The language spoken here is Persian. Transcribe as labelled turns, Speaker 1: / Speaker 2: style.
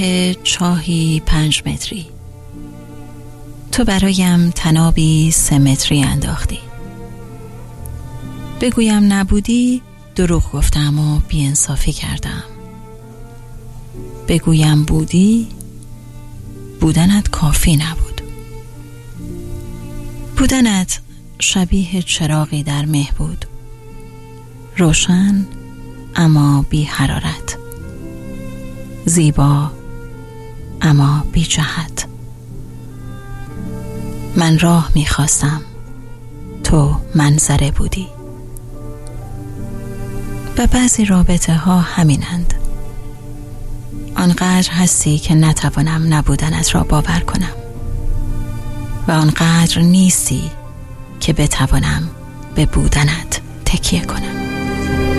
Speaker 1: ته چاهی 5 متری. تو برایم تنابی 3 متری انداختی. بگویم نبودی دروغ گفتم و بی‌انصافی کردم. بگویم بودی بودنت کافی نبود. بودنت شبیه چراغی در مه بود، روشن اما بی حرارت، زیبا اما بی جهت. من راه می‌خواستم، تو منظره بودی. و بعضی رابطه ها همینند. آنقدر هستی که نتوانم نبودنت را باور کنم و آنقدر نیستی که بتوانم به بودنت تکیه کنم.